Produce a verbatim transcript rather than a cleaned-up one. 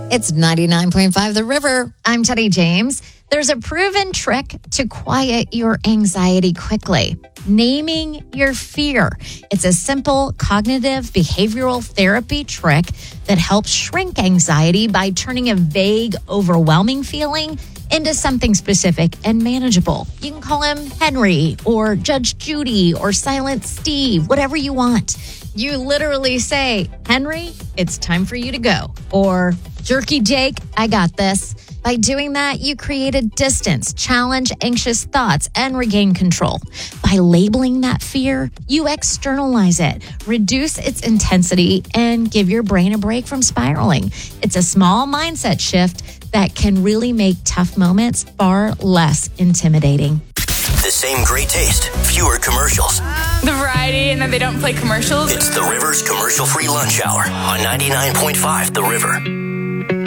It's ninety-nine point five The River. I'm Teddy James. There's a proven trick to quiet your anxiety quickly. Naming your fear. It's a simple cognitive behavioral therapy trick that helps shrink anxiety by turning a vague, overwhelming feeling into something specific and manageable. You can call him Henry or Judge Judy or Silent Steve, whatever you want. You literally say, Henry, it's time for you to go. Or Jerky Jake, I got this. By doing that, you create a distance, challenge anxious thoughts, and regain control. By labeling that fear, you externalize it, reduce its intensity, and give your brain a break from spiraling. It's a small mindset shift that can really make tough moments far less intimidating. The same great taste, fewer commercials. The variety, and then they don't play commercials. It's The River's commercial-free lunch hour on ninety-nine point five The River.